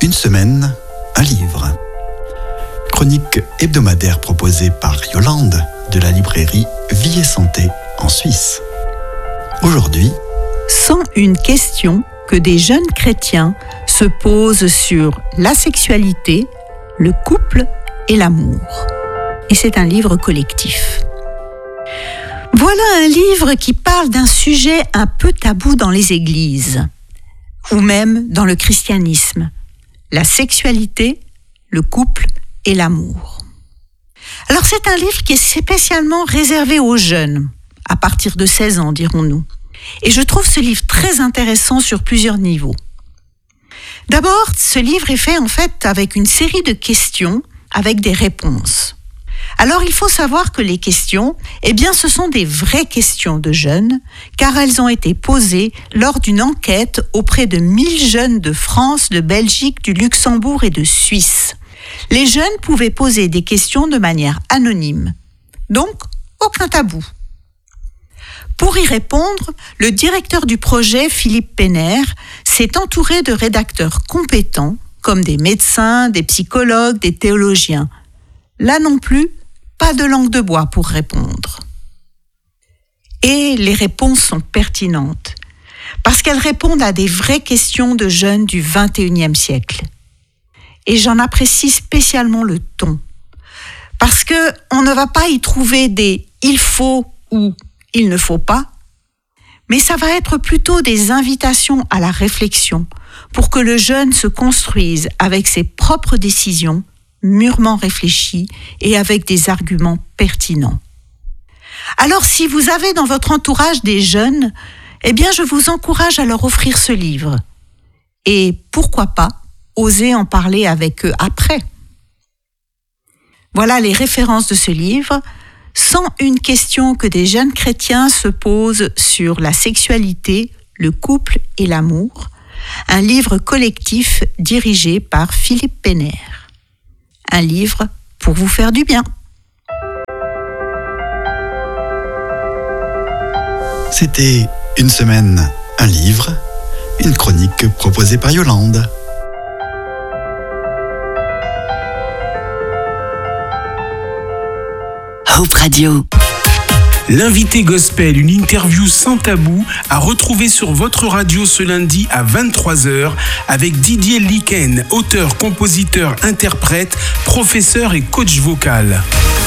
une semaine, un livre. Chronique hebdomadaire proposée par Yolande de la librairie Vie et Santé en Suisse. Aujourd'hui, 101 questions que des jeunes chrétiens se posent sur la sexualité, le couple et l'amour. Et c'est un livre collectif. Voilà un livre qui parle d'un sujet un peu tabou dans les églises, ou même dans le christianisme, la sexualité, le couple et l'amour. Alors c'est un livre qui est spécialement réservé aux jeunes, à partir de 16 ans dirons-nous. Et je trouve ce livre très intéressant sur plusieurs niveaux. D'abord, ce livre est fait en fait avec une série de questions avec des réponses. Alors il faut savoir que les questions, ce sont des vraies questions de jeunes, car elles ont été posées lors d'une enquête auprès de 1000 jeunes de France, de Belgique, du Luxembourg et de Suisse. Les jeunes pouvaient poser des questions de manière anonyme, donc aucun tabou. Pour y répondre, le directeur du projet, Philippe Penner, s'est entouré de rédacteurs compétents, comme des médecins, des psychologues, des théologiens. Là non plus, pas de langue de bois pour répondre. Et les réponses sont pertinentes, parce qu'elles répondent à des vraies questions de jeunes du XXIe siècle. Et j'en apprécie spécialement le ton, parce qu'on ne va pas y trouver des « il faut » ou « il ne faut pas », mais ça va être plutôt des invitations à la réflexion pour que le jeune se construise avec ses propres décisions, mûrement réfléchies et avec des arguments pertinents. Alors si vous avez dans votre entourage des jeunes, je vous encourage à leur offrir ce livre. Et pourquoi pas oser en parler avec eux après. Voilà les références de ce livre. 101 questions que des jeunes chrétiens se posent sur la sexualité, le couple et l'amour. Un livre collectif dirigé par Philippe Penner. Un livre pour vous faire du bien. c'était une semaine, un livre, une chronique proposée par Yolande. Hope Radio. L'invité gospel, une interview sans tabou, à retrouver sur votre radio ce lundi à 23h avec Didier Liken, auteur, compositeur, interprète, professeur et coach vocal.